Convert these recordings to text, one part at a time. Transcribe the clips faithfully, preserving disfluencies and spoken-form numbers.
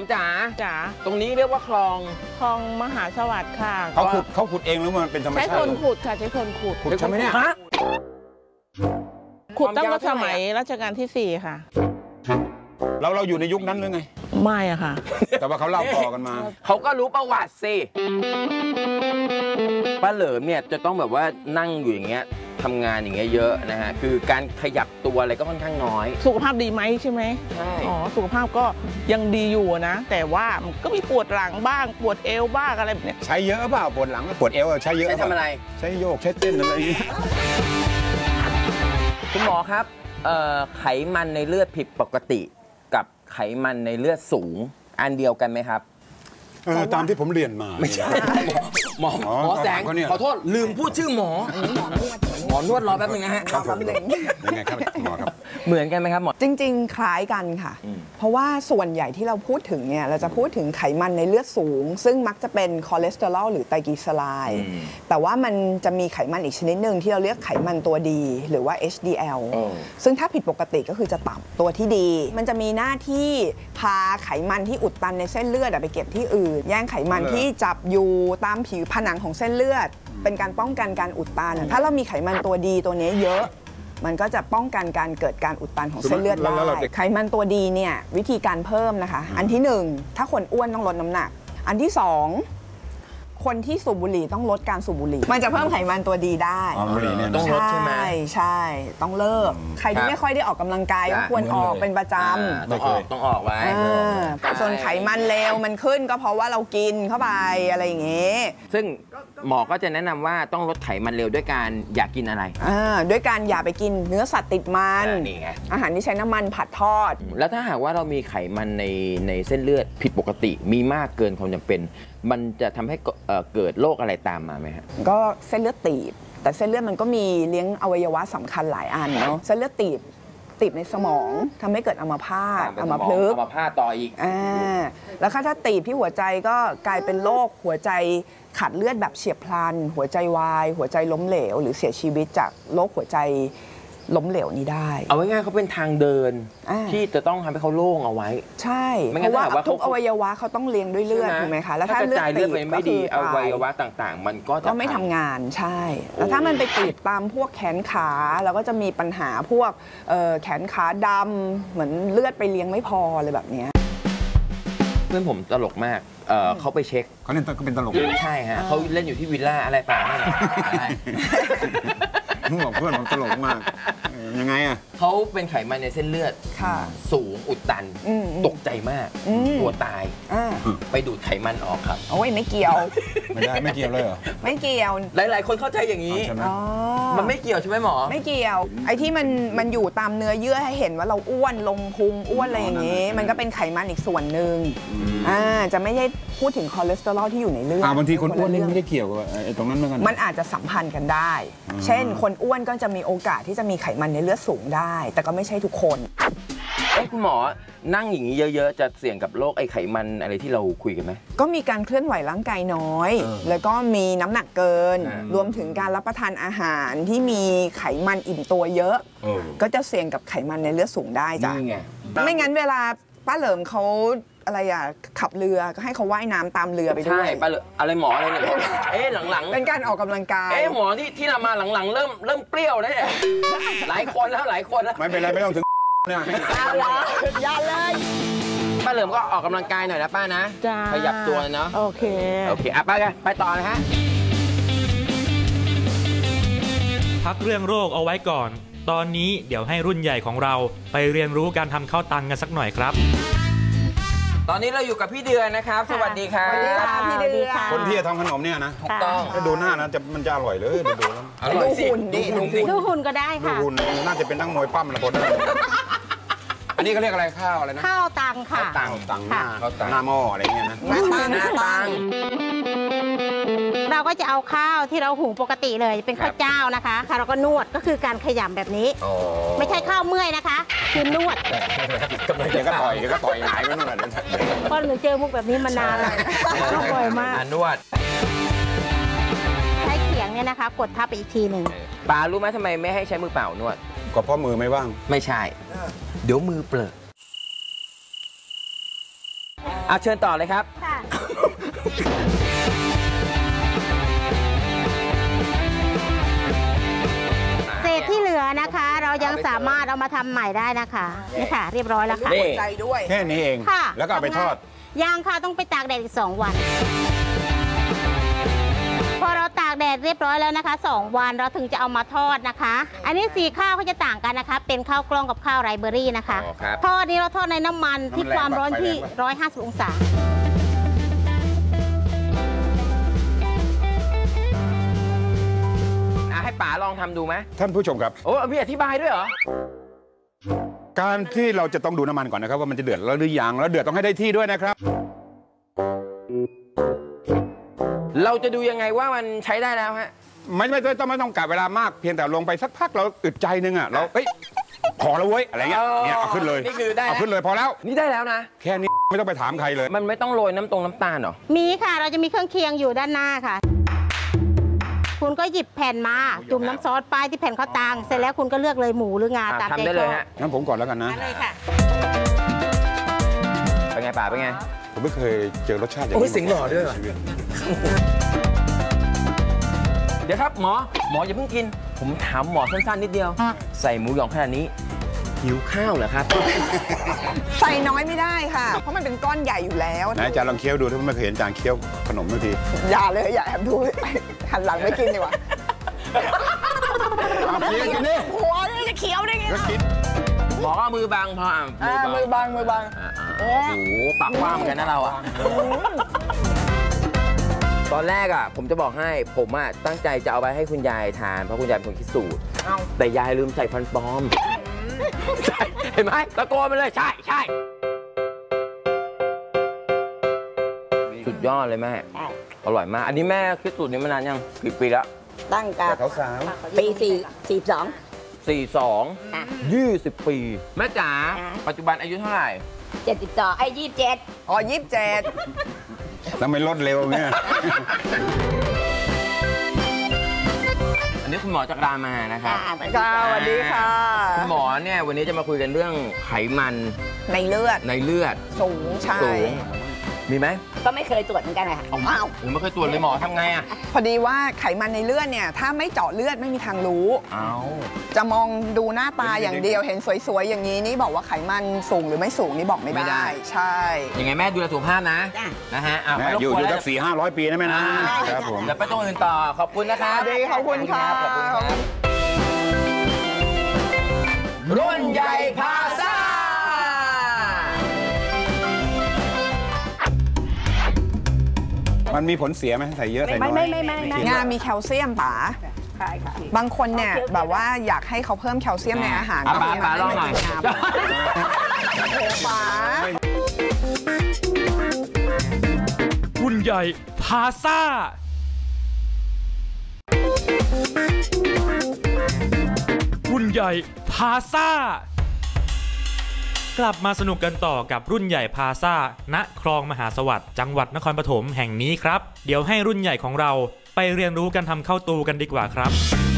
จ๋าจ๋าตรงนี้เรียกว่าคลองคลองมหาสวัสดิ์ค่ะเขาขุดเขาขุดเองหรือมันเป็นธรรมชาติใช้คนขุดค่ะใช้คนขุดขุดใช่ไหมเนี่ยขุดตั้งแต่สมัยรัชกาลที่สี่ค่ะเราเราอยู่ในยุคนั้นหรือไงไม่อะค่ะแต่ว่าเขาเล่าต่อกันมาเขาก็รู้ประวัติสิป้าเหลิมเนี่ยจะต้องแบบว่านั่งอยู่อย่างเงี้ยทำงานอย่างเงี้ยเยอะนะฮะคือการขยับตัวอะไรก็ค่อนข้างน้อยสุขภาพดีไหมใช่ไหมใช่อ๋อสุขภาพก็ยังดีอยู่นะแต่ว่ามันก็มีปวดหลังบ้างปวดเอวบ้างอะไรแบบนี้ใช้เยอะเปล่าปวดหลังปวดเอวใช้เยอะใช้ทำอะไรใช้โยกใช้เต้นอะไรอย่างนี้คุณหมอครับไขมันในเลือดผิดปกติกับไขมันในเลือดสูงอันเดียวกันไหมครับตามที่ผมเรียนมาไม่ใช่หมอหมอแสงขอโทษลืมพูดชื่อหมอหมอนวดรอแป๊บนึงนะฮะครับผมยังไงครับหมอครับเหมือนกันไหมครับหมอจริงๆคล้ายกันค่ะเพราะว่าส่วนใหญ่ที่เราพูดถึงเนี่ยเราจะพูดถึงไขมันในเลือดสูงซึ่งมักจะเป็นคอเลสเตอรอลหรือไตรกลีเซอไรด์แต่ว่ามันจะมีไขมันอีกชนิดหนึ่งที่เราเรียกไขมันตัวดีหรือว่า เอช ดี แอล ซึ่งถ้าผิดปกติก็คือจะต่ำตัวที่ดีมันจะมีหน้าที่พาไขมันที่อุดตันในเส้นเลือดไปเก็บที่อื่นแย่งไขมันที่จับอยู่ตามผิวผนังของเส้นเลือดเป็นการป้องกันการอุดตันถ้าเรามีไขมันตัวดีตัวนี้เยอะมันก็จะป้องกันการเกิดการอุดตันของเส้นเลือดได้ไขมันตัวดีเนี่ยวิธีการเพิ่มนะคะอันที่หนึ่งถ้าคนอ้วนต้องลดน้ำหนักอันที่สองคนที่สูบบุหรี่ต้องลดการสูบบุหรี่มันจะเพิ่มไขมันตัวดีได้ต้องลดใช่ไหมใช่ต้องเลิกใครที่ไม่ค่อยได้ออกกำลังกายก็ควรออกเป็นประจำต้องออกต้องออกไว้ส่วนไขมันเลวมันขึ้นก็เพราะว่าเรากินเข้าไปอะไรอย่างเงี้ยซึ่งหมอก็จะแนะนำว่าต้องลดไขมันเร็วด้วยการอยากกินอะไรด้วยการอย่าไปกินเนื้อสัตว์ติดมันอาหารที่ใช้น้ำมันผัดทอดแล้วถ้าหากว่าเรามีไขมันในในเส้นเลือดผิดปกติมีมากเกินความจำเป็นมันจะทำให้เกิดโรคอะไรตามมาไหมฮะก็เส้นเลือดตีบแต่เส้นเลือดมันก็มีเลี้ยงอวัยวะสำคัญหลายอันเนาะเส้นเลือดตีบตีบในสมองทำให้เกิดอัมพาตอัมพฤกษ์อัมพาตต่ออีกอ่าแล้วถ้าตีบที่หัวใจก็กลายเป็นโรคหัวใจขาดเลือดแบบเฉียบพลันหัวใจวายหัวใจล้มเหลวหรือเสียชีวิตจากโรคหัวใจล้มเหลวนี้ได้เอาง่ายๆเขาเป็นทางเดินที่จะต้องทำให้เขาโล่งเอาไว้ใช่เพราะว่าทุกอวัยวะเขาต้องเลี้ยงด้วยเลือดถูกไหมคะแล้วถ้าเลือดตีบไม่ดีอวัยวะต่างๆมันก็จะไม่ทำงานใช่แล้วถ้ามันไปตีบตามพวกแขนขาเราก็จะมีปัญหาพวกแขนขาดำเหมือนเลือดไปเลี้ยงไม่พอเลยแบบนี้เพื่อนผมตลกมากเขาไปเช็คเขาเล่นก็เป็นตลกใช่ฮะเขาเล่นอยู่ที่วิลล่าอะไรป่าไม่หรอกมึงบอกเพื่อนผมตลกมากยังไงอ่ะเขาเป็นไขมันในเส้นเลือดสูงอุดตันตกใจมากกลัวตายไปดูดไขมันออกครับโอ้ยไม่เกี่ยวไม่ได้ไม่เกี่ยวเลยเหรอไม่เกี่ยวหลายๆคนเข้าใจอย่างนี้มันไม่เกี่ยวใช่ไหมหมอไม่เกี่ยวไอ้ที่มันมันอยู่ตามเนื้อเยื่อให้เห็นว่าเราอ้วนลงพุงอ้วนอะไรอย่างนี้มันก็เป็นไขมันอีกส่วนหนึ่งอ่าจะไม่ใช่พูดถึงคอเลสเตอรอลที่อยู่ในเลือดบางทีคนอ้วนนี่ไม่ได้เกี่ยวกับไอ้ตรงนั้นเหมือนกันมันอาจจะสัมพันธ์กันได้เช่นคนอ้วนก็จะมีโอกาสที่จะมีไขมันในเลือดสูงได้แต่ก็ไม่ใช่ทุกคนเอ๊ะคุณหมอนั่งอย่างนี้เยอะๆจะเสี่ยงกับโรคไอ้ไขมันอะไรที่เราคุยกันไหมก็มีการเคลื่อนไหวร่างกายน้อยแล้วก็มีน้ำหนักเกินรวมถึงการรับประทานอาหารที่มีไขมันอิ่มตัวเยอะก็จะเสี่ยงกับไขมันในเลือดสูงได้จ้ะไม่งั้นเวลาป้าเหลิมเขาอะไรอ่ะขับเรือก็ให้เขาว่ายน้ำตามเรือไปด้วยใช่ป้าเหลิมอะไรหมออะไรเนี่ยเอ๊ะหลังๆเป็นการออกกำลังกายเอ๊ะหมอที่ที่เรามาหลังๆเริ่มเริ่มเปรี้ยวแล้วเนี่ยหลายคนแล้วหลายคนแล้วไม่เป็นไรไม่ต้องถึงเนี่ยอย่าเลยป้าเหลิมก็ออกกำลังกายหน่อยนะป้านะขยับตัวเนาะโอเคโอเคอ่ะป้าไปต่อนะฮะพักเรื่องโรคเอาไว้ก่อนตอนนี้เดี๋ยวให้รุ่นใหญ่ของเราไปเรียนรู้การทำข้าวตังกันสักหน่อยครับตอนนี้เราอยู่กับพี่เดือนนะครับสวัสดีครับสวัสดีค่ะพี่เดือนคนที่จะทำขนมเนี่ยนะถูกต้องดูหน้านะจะมันจะอร่อยเลยดูแล้วอร่อยสิดูหุ่นก็ได้ค่ะดูหุ่นน่าจะเป็นนักมวยปั้มละคนอันนี้เขาเรียกอะไรข้าวอะไรนะข้าวตังค่ะตังตังหน้าหน้าหม้ออะไรเงี้ยนะหน้าตังหน้าตังเราก็จะเอาข้าวที่เราหุงปกติเลยเป็นข้าวเจ้านะคะค่ะเราก็นวดก็คือการขยำแบบนี้ไม่ใช่ข้าวเมื่อยนะคะคือนวดเดี๋ยวก็ต่อยเดี๋ยวก็ต่อยหายไปนู่นแหละเพราะหนูเจอมุกแบบนี้มานานแล้วบ่อยมากนวดใช้เขียงเนี่ยนะคะกดทับไปอีกทีหนึ่งป้ารู้ไหมทำไมไม่ให้ใช้มือเปล่านวดก็เพราะมือไม่ว่างไม่ใช่เดี๋ยวมือเปลือกออ่ะเชิญต่อเลยครับค่ะ เศษที่เหลือนะคะ เรายังสามารถเอามาทำใหม่ได้นะคะนี่ค่ะ เรียบร้อยแล้วค่ะนี่หัวใจด้วยแค่นี้เองค่ะแล้วก็เอาไปทอดยังค่ะต้องไปตากแดดอีกสองวัน พอเราตากแดดเรียบร้อยแล้วนะคะสองวันเราถึงจะเอามาทอดนะคะ อันนี้สีข้าวเขาจะต่างกันนะคะ เป็นข้าวกล้องกับข้าวไรเบอรี่นะคะอ๋อครับทอดนี้เราทอดในน้ำมันที่ความร้อนที่ไฟแรงปะร้อยห้าสิบองศาอ่ะให้ป๋าลองทำดูไหมท่านผู้ชมครับโอ้พี่อธิบายด้วยเหรอการที่เราจะต้องดูน้ำมันก่อนนะครับว่ามันจะเดือดแล้วหรือยังแล้วเดือดต้องให้ได้ที่ด้วยนะครับเราจะดูยังไงว่ามันใช้ได้แล้วฮะไม่ไม่ต้องไม่ต้องกะเวลามากเพียงแต่ลงไปสักพักเราอึดใจนึงอ่ะเราเฮ้ยพอแล้วเว้ยอะไรเงี้ยเนี่ยเอาขึ้นเลยนี่คือได้แล้วเอาขึ้นเลยพอแล้วนี่ได้แล้วนะแค่นี้ไม่ต้องไปถามใครเลยมันไม่ต้องโรยน้ำตรงน้ำตาลเหรอมีค่ะเราจะมีเครื่องเคียงอยู่ด้านหน้าค่ะ คุณก็หยิบแผ่นมาจุ่มน้ำซอสป้ายที่แผ่นข้าวตังเสร็จแล้วคุณก็เลือกเลยหมูหรืองาอ่ะตามใจทำได้เลยชอบฮะงั้นผมก่อนแล้วกันนะมาเลยค่ะเป็นไงป๋าเป็นไงผมไม่เคยเจอรสชาติอย่างโอ้นี้ยเสียงหล่อด้วยเหรอในชีตเดี๋ยวครับหมอ หมออย่าเพิ่งกิน ผมถามหมอสั้นๆนิดเดียว ใส่หมูหยองขนาดนี้ หิวข้าวเหรอครับใส่น้อยไม่ได้ค่ะ เพราะมันเป็นก้อนใหญ่อยู่แล้วไหนอาจารย์ลองเคี้ยวดูถ้าไม่เคยเห็นอาจารย์เคี้ยวขนมบางทีอย่าเลยอย่าแอบดู หันหลังไม่กินดีกว่าเอาเคี้ยวกินนี่หัวเนี่ยจะเคี้ยวได้ไงก็ล่ะกินหมอเอามือบังพออ่ะอ่ามือบังมือบังอ่ะอ่ะโอ้โหปากกว้างเหมือนกันนะเราอ่ะ ตอนแรกอ่ะ ผมจะบอกให้ผมอ่ะตั้งใจจะเอาไปให้คุณยายทาน เพราะคุณยายเป็นคนคิดสูตรเอาแต่ยายลืมใส่ฟันปลอมใช่เห็นไหมตะโกนมาเลย ใช่ใช่สุดยอดเลยแม่ อร่อยมาก อันนี้แม่คิดสูตรนี้มานานยังกี่ปีแล้วตั้งกัแต่บเขาสาวปีสี่สี่สองสี่สองยี่สิบปี แม่จ๋าอ่าปัจจุบันอายุเท่าไหร่เจ็ดสิบสองไอ้ยี่สิบเจ็ดอ๋อยี่สิบเจ็ดแล้วไม่ลดเร็วเนี่ยอันนี้คุณหมอจากรามานะครับอ่ามันค่ะสวัสดีค่ะคุณหมอเนี่ยวันนี้จะมาคุยกันเรื่องไขมันในเลือดในเลือดสูงใช่สูง มีไหมก็ไม่เคยตรวจเหมือนกันเลยค่ะอ้าวผมไม่เคยตรวจเลยหมอทำไงอ่ะพอดีว่าไขมันในเลือดเนี่ยถ้าไม่เจาะเลือดไม่มีทางรู้เอาจะมองดูหน้าตาอย่างเดียวเห็นสวยๆอย่างนี้นี่บอกว่าไขมันสูงหรือไม่สูงนี่บอกไม่ได้ ใช่ยังไงแม่ดูแลสุขภาพนะ นะฮะอ่ะแม่ไม่รบอยู่กวนอยู่แล้วสักสี่ห้าร้อยปีนะแม่นะ ครับผมเดี๋ยวไปตรงอื่นต่อ ขอบคุณนะครับดีขอบคุณค่ะขอบคุณครับรุ่นใหญ่พาซ่ามันมีผลเสียไหมใส่เยอะใส่น้ไม่อยไม่ไม่ไม่ไม่งามีแคลเซียมป๋าใช่ค่ะบางคนเนี่ยแบบว่าอยากให้เขาเพิ่มแคลเซียมในอาหารอ่ะก็ป๋ามีป๋าลองหน่อยงาโอ้โหป๋ารุ่นใหญ่พาซ่า รุ่นใหญ่พาซ่า กลับมาสนุกกันต่อกับรุ่นใหญ่พาซ่าณคลองมหาสวัสดิ์จังหวัดนครปฐมแห่งนี้ครับ เดี๋ยวให้รุ่นใหญ่ของเราไปเรียนรู้กันทำข้าวตูกันดีกว่าครับ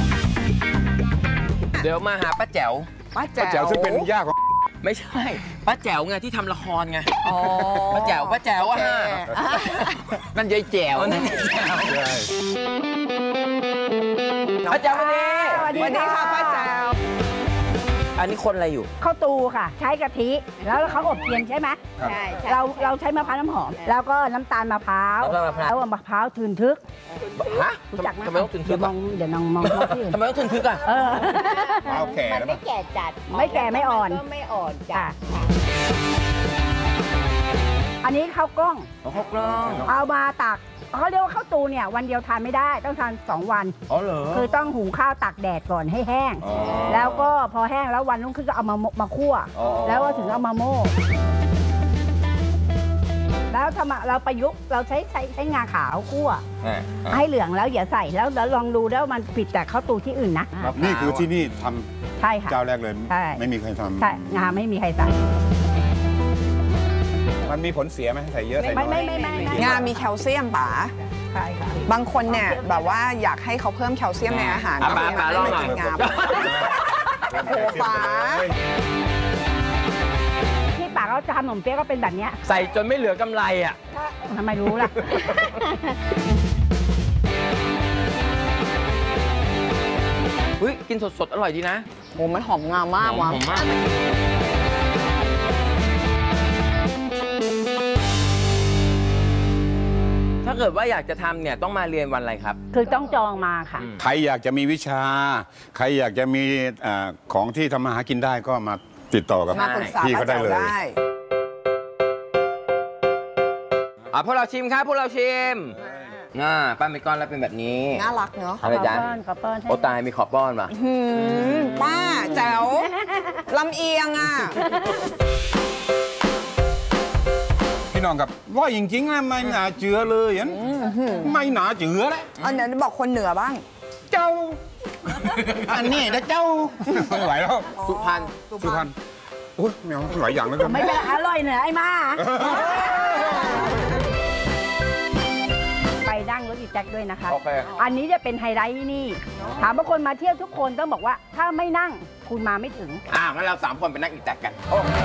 เดี๋ยวมาหาป้าแจ๋วป้าป้าแจ๋แจ๋ววซึ่งเป็นย่าของไม่ใช่ ป้าแจ๋วไงที่ทำละครไงอ๋อป้าแจ๋วป้าแจ๋วอะโอเคนั่นยายแจ๋วนั่นยายแจ๋วใช่ป้าแจ๋ววันนี้สวัสดีค่ะป้าแจ๋วอันนี้คนอะไรอยู่ข้าวตูค่ะ ใช้กะทิ แล้วเขาอบเย็นใช่ไหมใช่ใช่เราเราใช้มะพร้าวน้ำหอม แล้วก็น้ำตาลมะพร้าวน้ำตาลมะพร้าวแล้วมะพร้าวทืนทึกฮะรู้จักไหมทำไมต้องถึงทึเดี๋ยกวมอะองเดี๋ยวน้องมองมองที่อื่นทำไมต้องถึงทึกอะเออเอาแก่มันแล้วไม่ปะแก่จัดไม่แก่ไม่อ่อนก็ไม่อ่อนจัดค่ะ อันนี้ข้าวกล้องข้าวกล้องเอามาตักเขาเรียกว่าข้าวตูเนี่ยวันเดียวทานไม่ได้ต้องทานสองวันอ๋อเหรอคือต้องหุงข้าวตากแดดก่อนให้แห้งอ๋อแล้วก็พอแห้งแล้ววันรุ่งขึ้นก็เอามามาคั่วอ๋อแล้วก็ถึงเอามาโม่แล้วทำอะเราประยุกต์เราใช้ใช้ใช้งาขาวคั่วอ่ะอ่ะให้เหลืองแล้วอย่าใส่แล้วแล้วลองดูแล้วมันผิดจากข้าวตูที่อื่นนะมะพร้าวนี่คือที่นี่ทใช่ำค่ะเจ้าแรกเลยใช่ไม่มีใครทใช่งาไม่มีใครใส่ำมันมีผลเสียไหมใส่เยอะใส่น้ไม่อยไม่ไม่ไม่ไม่งามีแคลเซียมป๋าใช่ค่ะบางคนเนี่ยแบบว่าอยากให้เขาเพิ่มแคลเซียมในอาหารอ่ะก็ป๋ามีป๋าลองหน่อยงา โอ้โหป๋าที่ป๋าเขาจะทำขนมเปี๊ยะก็เป็นแบบเนี้ยใส่จนไม่เหลือกำไรอ่ะทำไมรู้ล่ะเฮ้ยกินสดๆอร่อยดีนะโอ้มันหอมงามมากหอว่ะมมากถ้าเกิดว่าอยากจะทำเนี่ยต้องมาเรียนวันอะไรครับคือต้องจองมาค่ะใครอยากจะมีวิชา ใครอยากจะมีเอ่อของที่ทำมาหากินได้ก็มาติดต่อกับมาปรึกษาพี่ป้าเขาได้แจ๋วเลยได้อ่ะพวกเราชิมครับพวกเราชิมอ่าปั้นเป็นก้อนแล้วเป็นแบบนี้น่ารักเนาะอะไรจ๊ะขอป้อนขอป้อนให้โอตายมีขอบป้อนป่ะหืมป้าแจ๋วลำเอียงอ่ะพี่น้องกับว่าจริงๆนะไม่น่าเจือเลยอันไม่น่าเจือเลยอันเดี๋ยวบอกคนเหนือบ้างเจ้า อันนี้นะเจ้าไม่ไหวแล้วสุพรรณสุพรรณโอ้ยแมวหลายอย่างแล้วกันไม่เป็นไรอร่อยเหนือไอ้มาไปนั่งรถอีแจ็คด้วยนะคะโอเคอันนี้จะเป็นไฮไลท์ที่นี่ ถามว่าคนมาเที่ยวทุกคนต้องบอกว่าถ้าไม่นั่งคุณมาไม่ถึงอ่างั้นเราสามคนไปนั่งอีแตกกัน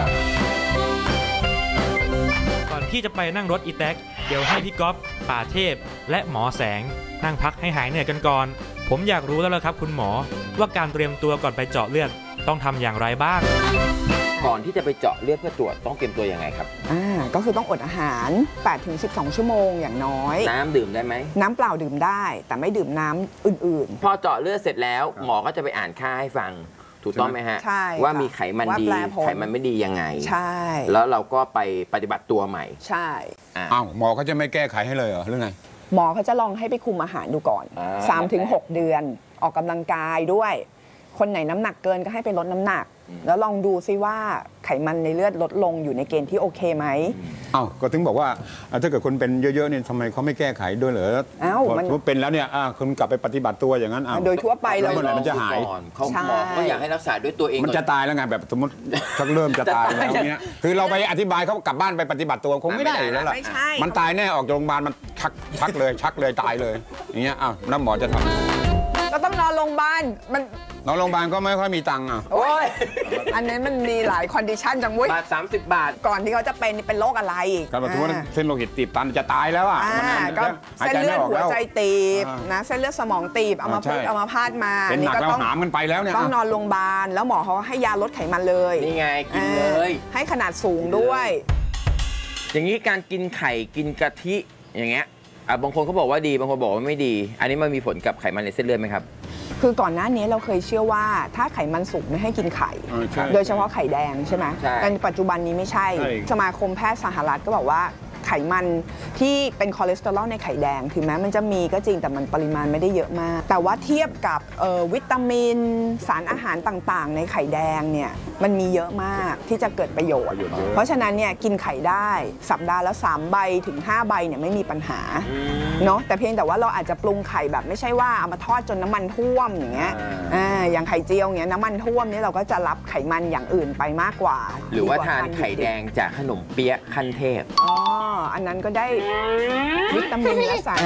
ก่อนที่จะไปนั่งรถอีแท็กเดี๋ยวให้พี่ก๊อฟป่าเทพ และหมอแสงนั่งพักให้หายเหนื่อยกันก่อน ผมอยากรู้แล้วละครับคุณหมอว่าการเตรียมตัวก่อนไปเจาะเลือดต้องทำอย่างไรบ้างก่อนที่จะไปเจาะเลือดเพื่อตรวจต้องเตรียมตัวยังไงครับอ่า ก็คือต้องอดอาหาร แปดถึงสิบสอง ชั่วโมงอย่างน้อยน้ำดื่มได้ไหมน้ำเปล่าดื่มได้ แต่ไม่ดื่มน้ำอื่นพอเจาะเลือดเสร็จแล้วหมอก็จะไปอ่านค่าให้ฟัง ถูกต้องไหมฮะใช่ว่ามีไขมันว่าดีแปรผลไขมันไม่ดียังไงๆ ใช่แล้วเราก็ไปปฏิบัติตัวใหม่ใช่อ่ะอ้าวหมอเขาจะไม่แก้ไขให้เลยเหรอหรือไงหมอเขาจะลองให้ไปคุมอาหารดูก่อนอ่าสามถึงหก เดือน ออกกำลังกายด้วย คนไหนน้ำหนักเกินก็ให้ไปลดน้ำหนัก แล้วลองดูซิว่าไขมันในเลือดลดลงอยู่ในเกณฑ์ที่โอเคไหมอ้าวก็ถึงบอกว่าอ่ะถ้าเกิดคนเป็นเยอะๆเนี่ยทำไมเขาไม่แก้ไขด้วยเหรอเอ้าพอมันสมมุติเป็นแล้วเนี่ยอ่ะคุณกลับไปปฏิบัติตัวอย่างนั้นอ้าวโดยทั่วไปแล้เราวเมื่อไหร่มันจะหายก่อนเขาใช่หมอก็อยากให้รักษาด้วยตัวเองมันจะก่อตายแล้วไงแบบสมมติชักเริ่มจะตายแล้วเนี่ยคือเราไปอธิบายเขากลับบ้านไปปฏิบัติตัวคงไม่ได้อยู่แล้วล่ะไม่ใช่มันตายแน่ออกจากโรงพยาบาลมันชักชักเลยชักเลยตายเลยอย่างเงี้ยอ้าวแล้วหมอจะทำก็ต้องนอนโรงพยาบาลมันนอนโรงพยาบาลก็ไม่ค่อยมีตังค์อ่ะโอ้ยอันนี้มันมีหลายคอนดิชันจังเว้ยบาทสามสิบบาทก่อนที่เขาจะเป็นนี่เป็นโรคอะไรอีกการบอกว่าอ่าเส้นโลหิตตีบตันจะตายแล้วอ่ะอ่ามันก็หายเส้นใจเลืไม่อดออกหัวแล้วใจตีบอ่านนะเส้นเลือดสมองตีบเอามาอ่าใช่พูดเอามาพาดมาเป็นหนักก็แล้วต้องหามกันไปแล้วเนี่ยต้องนอนโรงพยาบาลแล้วหมอเขาให้ยาลดไขมันเลยนี่ไงกินเลยอ่าให้ขนาดสูงด้วยอย่างนี้การกินไข่กินกะทิอย่างเงี้ยอ่ะบางคนเขาบอกว่าดีบางคนบอกว่าไม่ดี อันนี้มันมีผลกับไขมันในเส้นเลือดไหมครับคือก่อนหน้านี้เราเคยเชื่อว่าถ้าไขมันสูงไม่ให้กินไข่เออใช่โดยเฉพาะไข่แดงใช่ไหมใช่แต่ปัจจุบันนี้ไม่ใช่ใช่สมาคมแพทย์สหรัฐก็บอกว่าไขมันที่เป็นคอเลสเตอรอลในไข่แดง ถึงแม้มันจะมีก็จริงแต่มันปริมาณไม่ได้เยอะมาก แต่ว่าเทียบกับเอ่อวิตามิน สารอาหารต่างๆ ในไข่แดงเนี่ยมันมีเยอะมากที่จะเกิดประโยชน์ เพราะฉะนั้นเนี่ยกินไข่ได้สัปดาห์ละสามใบถึงห้าใบเนี่ยไม่มีปัญหาเนาะแต่เพียงแต่ว่าเราอาจจะปรุงไข่แบบไม่ใช่ว่าเอามาทอดจนน้ำมันท่วมอย่างเงี้ย อ่าอย่างไข่เจียวเงี้ยน้ำมันท่วมเนี่ยเราก็จะรับไขมันอย่างอื่นไปมากกว่าหรือว่าดีกทานไข่แดงจากขนมเปี๊ยะขั้นเทพอ๋ออันนั้นก็ได้วิตามินและสาร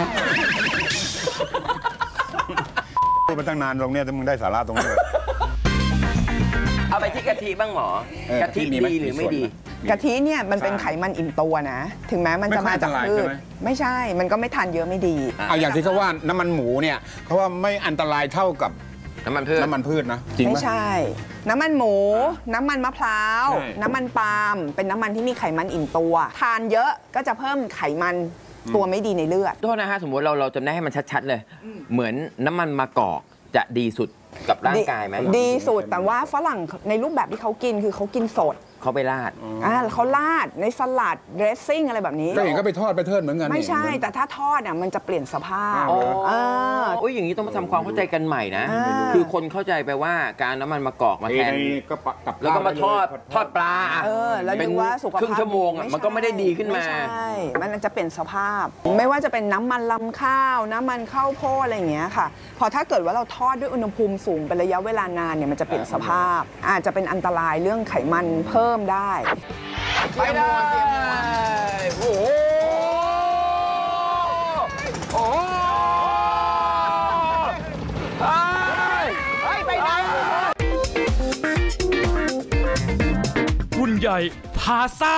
พูดมาตั้งนานตรงเนี้ยถ้ามึงได้สาระตรงนี้เลยเอาไปที่กะทิบ้างหมอเออกะทิมีไหมดีหรือไม่ดีมีส่วนไหมกะทิเนี่ยมันเป็นไขมันอิ่มตัวนะ ถึงแม้มันจะมาจากพืชไม่ค่อยอันตรายใช่ไหมไม่ใช่มันก็ไม่ทานเยอะไม่ดีเอาอย่างที่เขาว่าน้ำมันหมูเนี่ยเขาว่าไม่อันตรายเท่ากับน้ำมันพืชน้ำมันพืชนะจริงไม่ไหมใช่ น้ำมันหมู น้ำมันมะพร้าวใช่น้ำมันปาล์มเป็นน้ำมันที่มีไขมันอิ่มตัว ทานเยอะก็จะเพิ่มไขมันตัวไม่ดีในเลือดโทษนะฮะสมมติเราเราจำได้ให้มันชัดๆเลย เหมือนน้ำมันมะกอกจะดีสุดกับร่างกายไหมดีสุดแต่ว่าฝรั่งในรูปแบบที่เขากินคือเขากินสดเขาไปราดอ่าเขาราดในสลัดเดรสซิ่งอะไรแบบนี้ก็เห็นก็ไปทอดไปเทิดเหมือนกันไม่ใช่นี่แต่ถ้าทอดอ่ะมันจะเปลี่ยนสภาพอ๋อเออโอ้ยอย่างนี้ต้องมาทำความเข้าใจกันใหม่นะอ่าคือคนเข้าใจไปว่าการน้ำมันมะกอกมาเทแทนในกระปะกับแล้วก็มาทอดทอดปลาเออแล้วเป็นึนกว่าสุขภาพครึ่งชั่วโมงอ่ะมันก็ไม่ได้ดีขึ้นมาไใช่มันจะเปลี่ยนสภาพ ไม่ว่าจะเป็นน้ำมันลำข้าว น้ำมันข้าวโพดอะไรอย่างเงี้ยค่ะ พอถ้าเกิดว่าเราทอดด้วยอุณหภูมิสูงเป็นระยะเวลานานเนี่ยมันจะเปลี่ยนสภาพ อาจจะเป็นอันตรายเรื่องไขมันเพิ่มได้ไปเลยโอ้โหโอ้โหไปไปไหนรุ่นใหญ่พาซ่า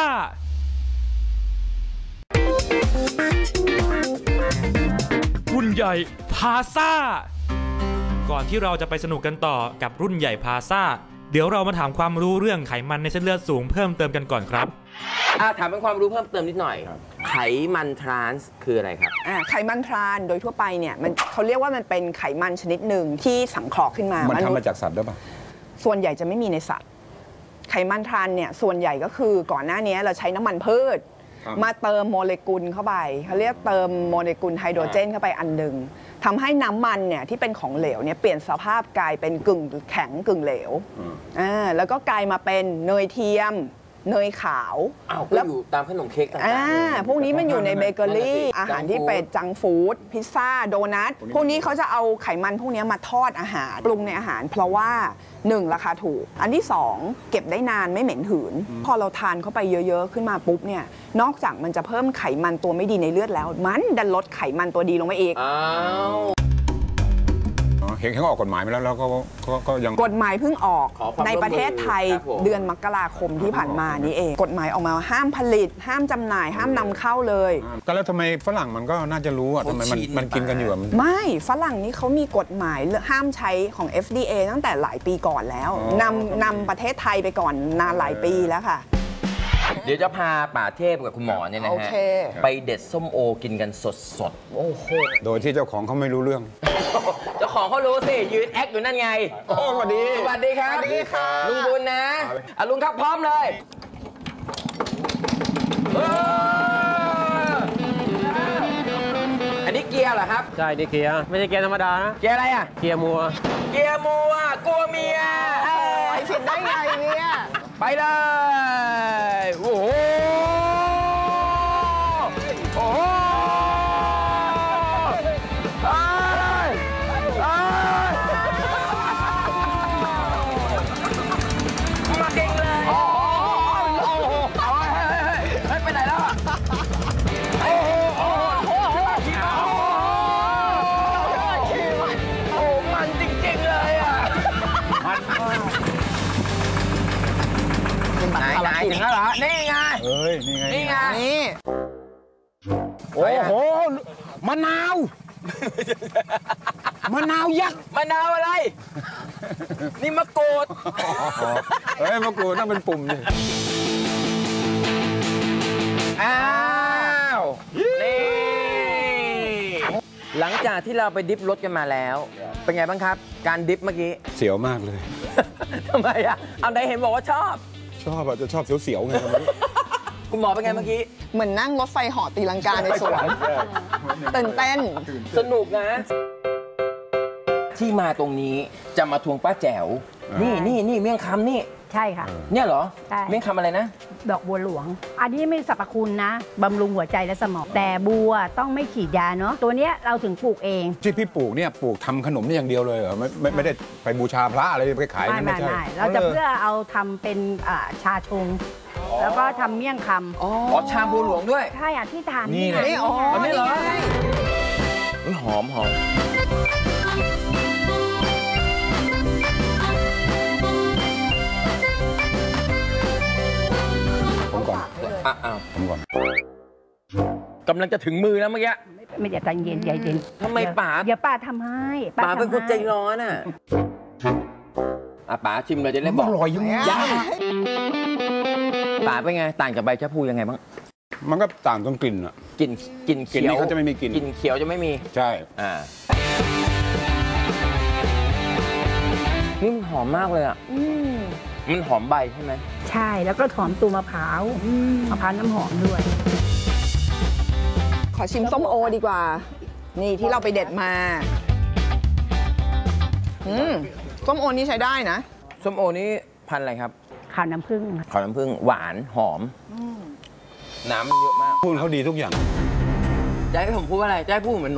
รุ่นใหญ่พาซ่าก่อนที่เราจะไปสนุกกันต่อกับรุ่นใหญ่พาซ่าเดี๋ยวเรามาถามความรู้เรื่องไขมันในเส้นเลือดสูงเพิ่มเติมกันก่อนครับอ่าถามเป็นความรู้เพิ่มเติมนิดหน่อยไขมันทรานส์คืออะไรครับอ่าไขมันทรานโดยทั่วไปเนี่ยมันเขาเรียกว่ามันเป็นไขมันชนิดหนึ่งที่สังเคราะห์ขึ้นมามันมันทำมาจากสัตว์หรือเปล่าส่วนใหญ่จะไม่มีในสัตว์ ไขมันทรานเนี่ยส่วนใหญ่ก็คือก่อนหน้านี้เราใช้น้ำมันพืช มาเติมโมเลกุลเข้าไปเขาเรียกเติมโมเลกุลไฮโดรเจนเข้าไปอันหนึ่งทำให้น้ำมันเนี่ยที่เป็นของเหลวเนี่ยเปลี่ยนสภาพกลายเป็นกึ่งแข็งกึ่งเหลวอ่าแล้วก็กลายมาเป็นเนยเทียมเนยขาวอ้าวก็อยู่ตามขนมเค้กต่างอ่าๆพวกนี้มันอยู่ในเบเกอรี่ อาหารที่เป็นจังฟู้ดพิซซ่าโดนัทพวกนี้เขาจะเอาไขมันพวกนี้มาทอดอาหารปรุงในอาหาร เพราะว่าหนึ่งราคาถูกอันที่สองเก็บได้นานไม่เหม็นหืน พอเราทานเข้าไปเยอะๆขึ้นมาปุ๊บเนี่ยนอกจากมันจะเพิ่มไขมันตัวไม่ดีในเลือดแล้ว มันดันลดไขมันตัวดีลงไปอีกอ้าวเห็นเขาออกกฎหมายมาแล้วแล้วก็ก็ก็ยังกฎหมายเพิ่งออกขอความในประเทศไทยร่วมมือครับผมเดือนมกราคมที่ผ่านมานี้เอง กฎหมายออกมาห้ามผลิต ห้ามจำหน่าย ห้ามนำเข้าเลยก็แล้วทำไมฝรั่งมันก็น่าจะรู้อ่ะทำไมมันมันกินกันอยู่อ่ะมันไม่ฝรั่งนี่เขามีกฎหมายห้ามใช้ของ เอฟ ดี เอ ตั้งแต่หลายปีก่อนแล้วอ๋อนำนำประเทศไทยไปก่อนนานหลายปีแล้วค่ะเดี๋ยวจะพาป่าเทพกับคุณหมอเนี่ยนะโอฮะเคไปเด็ดส้มโอกินกันสดๆ โอ้โหโดยที่เจ้าของเขาไม่รู้เรื่องเจ้าของเขารู้สิ ยืนแอคอยู่นั่นไงโอ้สวัสดีสวัสดีครับสวัสดีครับลุงบุญนะอ่ะลุงครับพร้อมเลยเอออันนี้เกียร์เหรอครับใช่ดิเกียร์ไม่ใช่เกียร์ธรรมดานะเกียร์อะไรอ่ะเกียร์มัวเกียร์มัวกลัวเมียเอ้ยคิดได้ไงเนี่ยไปเลย โอ้โห โอ้โหเอ้ยเอ้ยมาเก่งเลย โอ้โหโอ้โหเอาเฮ้ยเฮ้ยเฮ้ยไปไหนแล้วอะโอ้โหโอ้โหโอ้โหโอ้โหมันจริงๆเลยอ่ะ ไหนไหนถึงแล้วเหรอ นี่ไงเอ้ย นี่ไงนี่ไงนี่โอ้โห มะนาว มะนาวยักษ์มะนาวอะไร นี่มะกรูดเฮ้ยมะกรูดต้องเป็นปุ่มดิอ้าว นี่ หลังจากที่เราไปดิฟรถกันมาแล้ว เป็นไงบ้างครับ การดิฟเมื่อกี้เสียวมากเลยทำไมอ่ะ เอาไหนเห็นบอกว่าชอบชอบอ่ะจะชอบเสียวๆไงครับคุณหมอเป็นไงเมื่อกี้เหมือนนั่งรถไฟเหาะตีลังกาในสวนตื่นเต้นสนุกนะ ที่มาตรงนี้จะมาทวงป้าแจ๋ว นี่นี่นี่เมี่ยงคำนี่ใช่ค่ะเนี่ยเหรอใช่เมี่ยงคำอะไรนะดอกบัวหลวง อันนี้ไม่สรรพคุณนะบำรุงหัวใจและสมอง แต่บัวต้องไม่ฉีดยาเนาะตัวเนี้ยเราถึงปลูกเองที่พี่ปลูกเนี่ยปลูกทำขนมนี่อย่างเดียวเลยเหรอไม่ไม่ไม่ได้ไปบูชาพระอะไรไปขายไม่นั่นไม่ไม่ใช่ไม่เราจะเพื่อเอาทำเป็นอ่าชาชง แล้วก็ทำเมี่ยงคำอ๋อชามบัวหลวงด้วยใช่อ่ะที่ทานนี่ไงนี่อ๋ออันนี้เหรอนี่ไงอุ๊ยหอมหอมผมก่อนอ่ะอ้าวผมก่อนกำลังจะถึงมือแล้วเมื่อกี้ไม่ได้ใจเย็นใจเย็นทำไมป๋าเดี๋ยวป้าทำให้ป๋าเป็นคนใจทำให้ร้อนอ่ะอ่ะป๋าชิมเลยจะได้มันบอกอร่อยยังไงยังป๋าเป็นไง ต่างจากใบชะพูยังไงบ้างมันก็ต่างตรงกลิ่นอ่ะกลิ่นกลิ่นกลิ่นเขียวนี้เขาจะไม่มีกลิ่นกลิ่นเขียวจะไม่มีใช่อ่านี่มันหอมมากเลยอ่ะอืมมันหอมใบใช่ไหมใช่แล้วก็หอมตัวมะพร้าวมะพร้าวน้ำหอมด้วยขอชิมส้มโอดีกว่า นี่ที่เราไปเด็ดมา อืมส้มโอนี่ใช้ได้นะส้มโอนี่พันธุ์อะไรครับข้าวน้ำผึ้งขาวน้ำผึ้งหวานหอม น้ำมันเยอะมากพูดเขาดีทุกอย่างจะให้ผมพูดว่าอะไรจะให้พูดเหมือน